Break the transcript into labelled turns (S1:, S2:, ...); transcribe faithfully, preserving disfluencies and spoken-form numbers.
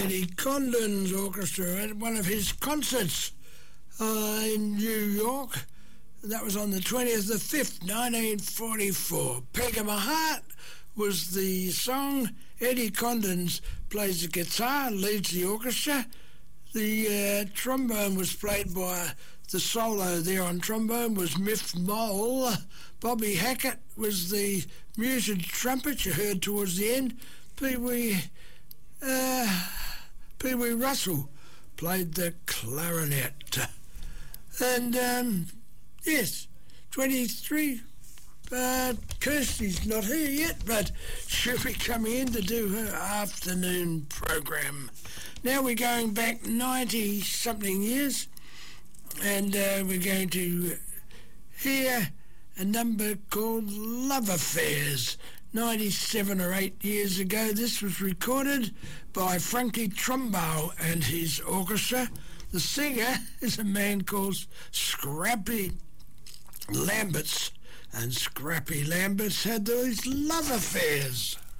S1: Eddie Condon's orchestra at one of his concerts uh, in New York. That was on the twentieth of the fifth, nineteen forty-four. Peg of My Heart was the song. Eddie Condon plays the guitar, leads the orchestra. The uh, trombone was played by the solo there on trombone was Miff Mole. Bobby Hackett was the music trumpet you heard towards the end. Pee Wee, uh, Pee Wee Russell played the clarinet. And, um, yes, twenty-three. Uh, Kirsty's not here yet, but she'll be coming in to do her afternoon program. Now we're going back ninety-something years, and uh, we're going to hear a number called Love Affairs. ninety-seven or eight years ago, this was recorded by Frankie Trumbo and his orchestra. The singer is a man called Scrappy Lamberts, and Scrappy Lamberts had those love affairs.